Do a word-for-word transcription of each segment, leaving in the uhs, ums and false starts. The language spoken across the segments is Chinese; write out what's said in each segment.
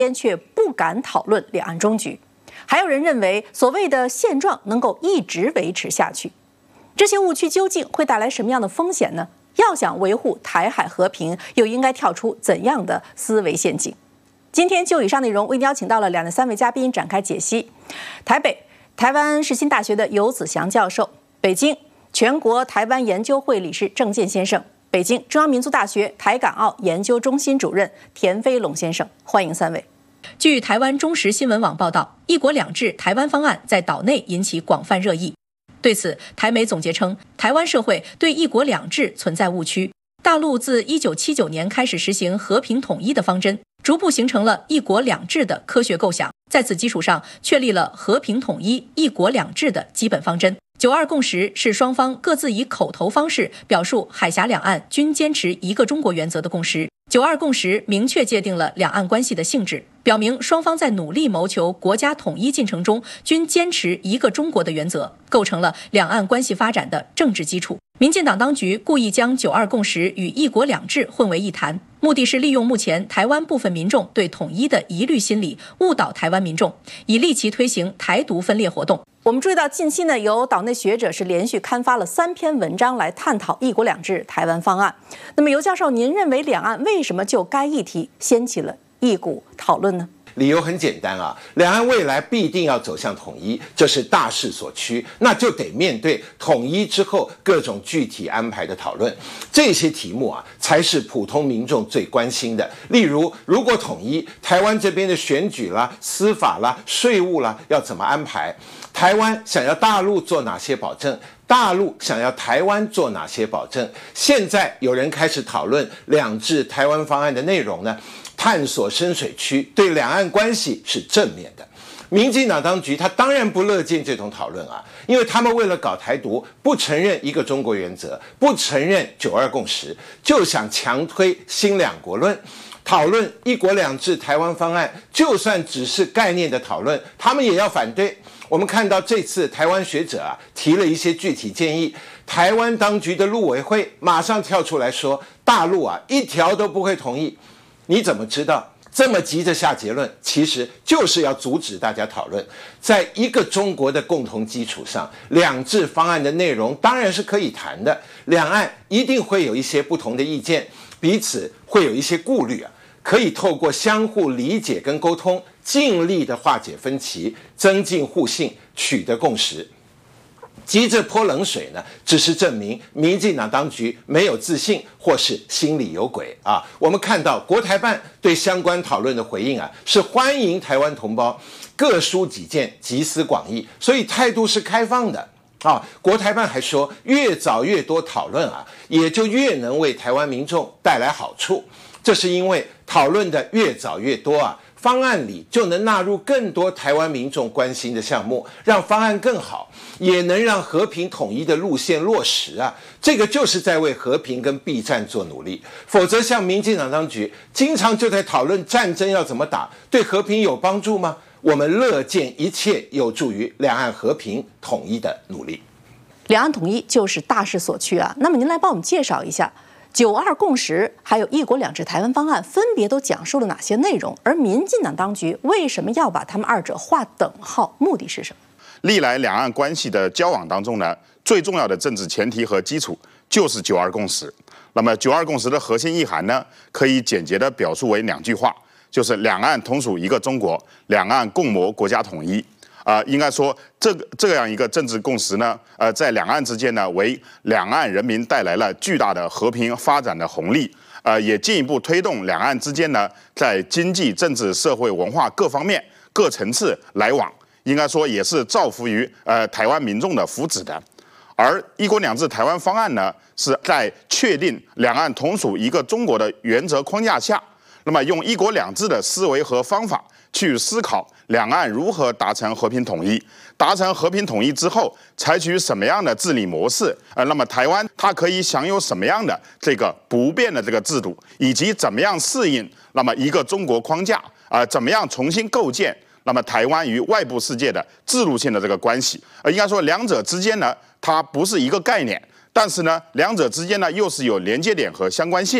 边却不敢讨论两岸终局。还有人认为，所谓的现状能够一直维持下去。这些误区究竟会带来什么样的风险呢？要想维护台海和平，又应该跳出怎样的思维陷阱？今天就以上内容，为您邀请到了两的三位嘉宾展开解析。台北台湾世新大学的游子祥教授，北京全国台湾研究会理事郑健先生，北京中央民族大学台港澳研究中心主任田飞龙先生，欢迎三位。据台湾中时新闻网报道，一国两制台湾方案在岛内引起广泛热议。对此，台媒总结称，台湾社会对一国两制存在误区。大陆自一九七九年开始实行和平统一的方针，逐步形成了一国两制的科学构想，在此基础上确立了和平统一、一国两制的基本方针。九二共识是双方各自以口头方式表述海峡两岸均坚持一个中国原则的共识。九二共识明确界定了两岸关系的性质，表明双方在努力谋求国家统一进程中均坚持一个中国的原则，构成了两岸关系发展的政治基础。民进党当局故意将九二共识与一国两制混为一谈，目的是利用目前台湾部分民众对统一的疑虑心理，误导台湾民众，以利其推行台独分裂活动。我们注意到，近期呢，有岛内学者是连续刊发了三篇文章来探讨一国两制台湾方案。那么，尤教授，您认为两岸为什么就该议题掀起了一股讨论呢？ 理由很简单啊，两岸未来必定要走向统一，这是大势所趋，那就得面对统一之后各种具体安排的讨论。这些题目啊，才是普通民众最关心的。例如，如果统一，台湾这边的选举啦、司法啦、税务啦，要怎么安排？台湾想要大陆做哪些保证？大陆想要台湾做哪些保证？现在有人开始讨论两制台湾方案的内容呢？探索深水区，对两岸关系是正面的。民进党当局他当然不乐见这种讨论啊，因为他们为了搞台独，不承认一个中国原则，不承认九二共识，就想强推新两国论。讨论一国两制台湾方案，就算只是概念的讨论，他们也要反对。我们看到这次台湾学者啊提了一些具体建议，台湾当局的陆委会马上跳出来说，大陆啊一条都不会同意。你怎么知道这么急着下结论？其实就是要阻止大家讨论。在一个中国的共同基础上，两制方案的内容当然是可以谈的，两岸一定会有一些不同的意见，彼此会有一些顾虑啊，可以透过相互理解跟沟通，尽力的化解分歧，增进互信，取得共识。急着泼冷水呢，只是证明民进党当局没有自信，或是心里有鬼啊！我们看到国台办对相关讨论的回应啊，是欢迎台湾同胞各抒己见，集思广益，所以态度是开放的啊。国台办还说，越早越多讨论啊，也就越能为台湾民众带来好处。这是因为讨论的越早越多啊，方案里就能纳入更多台湾民众关心的项目，让方案更好，也能让和平统一的路线落实啊。这个就是在为和平跟避战做努力。否则像民进党当局经常就在讨论战争要怎么打，对和平有帮助吗？我们乐见一切有助于两岸和平统一的努力。 两岸统一就是大势所趋啊。那么您来帮我们介绍一下九二共识还有一国两制台湾方案分别都讲述了哪些内容，而民进党当局为什么要把他们二者划等号，目的是什么？ 历来两岸关系的交往当中呢，最重要的政治前提和基础就是九二共识。那么九二共识的核心意涵呢，可以简洁的表述为两句话，就是两岸同属一个中国，两岸共谋国家统一。啊、呃，应该说这个这样一个政治共识呢，呃，在两岸之间呢，为两岸人民带来了巨大的和平发展的红利，呃，也进一步推动两岸之间呢，在经济、政治、社会、文化各方面各层次来往，应该说也是造福于呃台湾民众的福祉的。而一国两制台湾方案呢，是在确定两岸同属一个中国的原则框架下，那么用一国两制的思维和方法去思考两岸如何达成和平统一，达成和平统一之后，采取什么样的治理模式？呃，那么台湾它可以享有什么样的这个不变的这个制度，以及怎么样适应那么一个中国框架啊、呃？怎么样重新构建那么台湾与外部世界的制度性的这个关系？呃，应该说两者之间呢，它不是一个概念，但是呢，两者之间呢又是有连接点和相关性。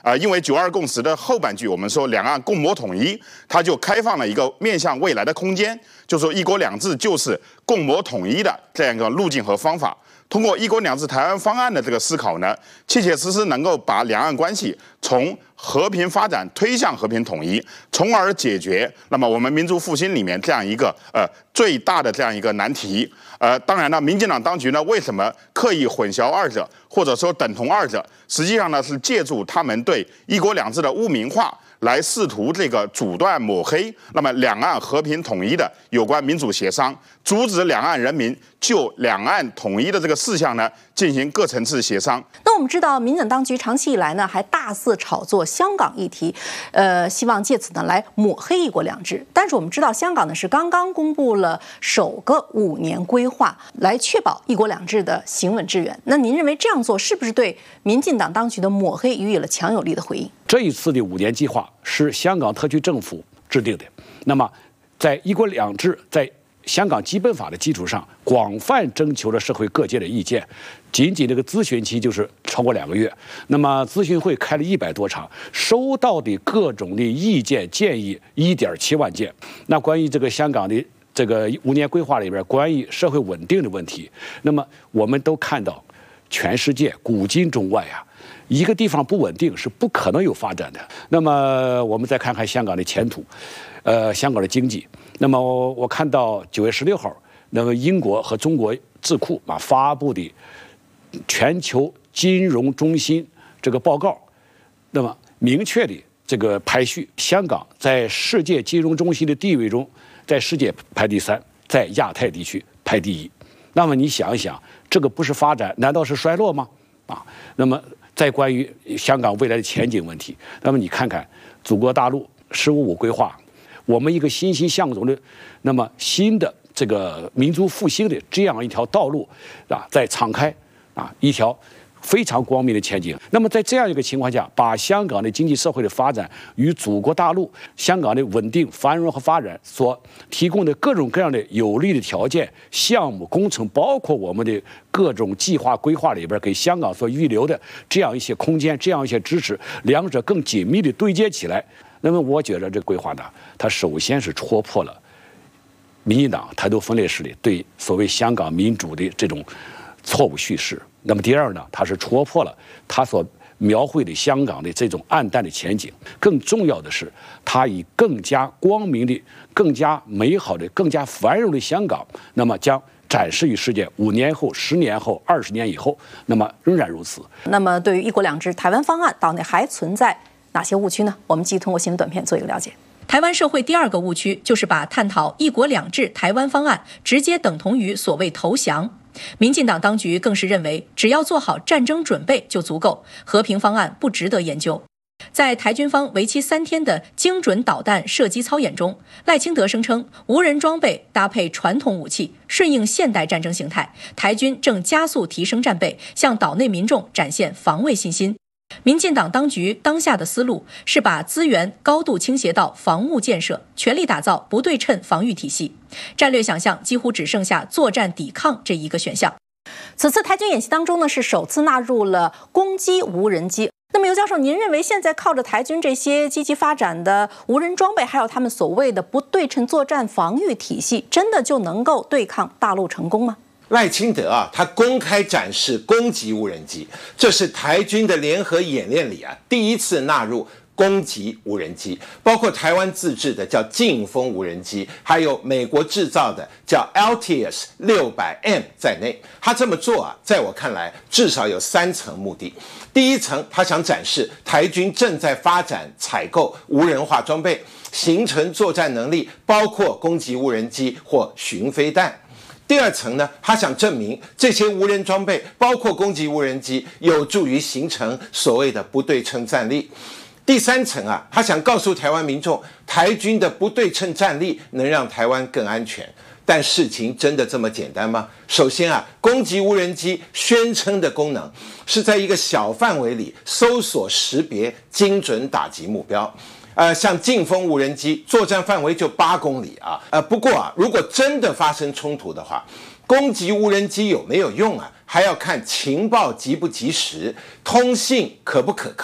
呃，因为九二共识的后半句我们说两岸共谋统一，它就开放了一个面向未来的空间，就说一国两制就是共谋统一的这样一个路径和方法。通过一国两制台湾方案的这个思考呢，切切实实能够把两岸关系从和平发展推向和平统一，从而解决那么我们民族复兴里面这样一个呃最大的这样一个难题。呃，当然呢，民进党当局呢为什么刻意混淆二者，或者说等同二者？实际上呢是借助他们对一国两制的污名化，来试图这个阻断抹黑那么两岸和平统一的有关民主协商，阻止两岸人民就两岸统一的这个事项呢进行各层次协商。 那我们知道，民进党当局长期以来呢还大肆炒作香港议题，呃，希望借此呢来抹黑一国两制。但是我们知道，香港呢是刚刚公布了首个五年规划，来确保一国两制的行稳致远。那您认为这样做是不是对民进党当局的抹黑予以了强有力的回应？ 这一次的五年计划是香港特区政府制定的，那么在一国两制在香港基本法的基础上，广泛征求了社会各界的意见，仅仅这个咨询期就是超过两个月。那么咨询会开了一百多场，收到的各种的意见建议一点七万件。那关于这个香港的这个五年规划里边，关于社会稳定的问题，那么我们都看到，全世界古今中外啊，一个地方不稳定是不可能有发展的。那么我们再看看香港的前途，呃，香港的经济。那么我我看到九月十六号，那么英国和中国智库啊发布的全球金融中心这个报告，那么明确的这个排序，香港在世界金融中心的地位中，在世界排第三，在亚太地区排第一。那么你想一想，这个不是发展，难道是衰落吗？啊，那么再关于香港未来的前景问题，那么你看看祖国大陆“十五五”规划，我们一个欣欣向荣的，那么新的这个民族复兴的这样一条道路啊，在敞开啊一条非常光明的前景。那么在这样一个情况下，把香港的经济社会的发展与祖国大陆香港的稳定繁荣和发展所提供的各种各样的有利的条件、项目工程，包括我们的各种计划规划里边给香港所预留的这样一些空间、这样一些支持，两者更紧密的对接起来。那么我觉得这个规划呢，它首先是戳破了民进党台独分裂势力对所谓香港民主的这种错误叙事。那么第二呢，它是戳破了他所描绘的香港的这种暗淡的前景。更重要的是，它以更加光明的、更加美好的、更加繁荣的香港，那么将展示于世界。五年后、十年后、二十年以后，那么仍然如此。 那么对于一国两制台湾方案，岛内还存在哪些误区呢？我们继续通过新闻短片做一个了解。台湾社会第二个误区就是把探讨一国两制台湾方案直接等同于所谓投降。民进党当局更是认为，只要做好战争准备就足够，和平方案不值得研究。在台军方为期三天的精准导弹射击操演中，赖清德声称，无人装备搭配传统武器，顺应现代战争形态，台军正加速提升战备，向岛内民众展现防卫信心。民进党当局当下的思路是把资源高度倾斜到防务建设，全力打造不对称防御体系，战略想象几乎只剩下作战抵抗这一个选项。此次台军演习当中呢，是首次纳入了攻击无人机。那么尤教授，您认为现在靠着台军这些积极发展的无人装备，还有他们所谓的不对称作战防御体系，真的就能够对抗大陆成功吗？ 赖清德啊，他公开展示攻击无人机，这是台军的联合演练里啊第一次纳入攻击无人机，包括台湾自制的叫劲风无人机，还有美国制造的叫 L T S 六百 M 在内。他这么做啊，在我看来至少有三层目的。第一层，他想展示台军正在发展采购无人化装备，形成作战能力，包括攻击无人机或巡飞弹。第二层呢，他想证明这些无人装备，包括攻击无人机，有助于形成所谓的不对称战力。第三层啊，他想告诉台湾民众，台军的不对称战力能让台湾更安全。但事情真的这么简单吗？首先啊，攻击无人机宣称的功能是在一个小范围里搜索识别、精准打击目标。呃，像劲风无人机作战范围就八公里啊，呃，不过啊，如果真的发生冲突的话，攻击无人机有没有用啊？还要看情报及不及时，通信可不可靠，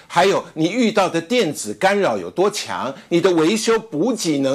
还有你遇到的电子干扰有多强，你的维修补给能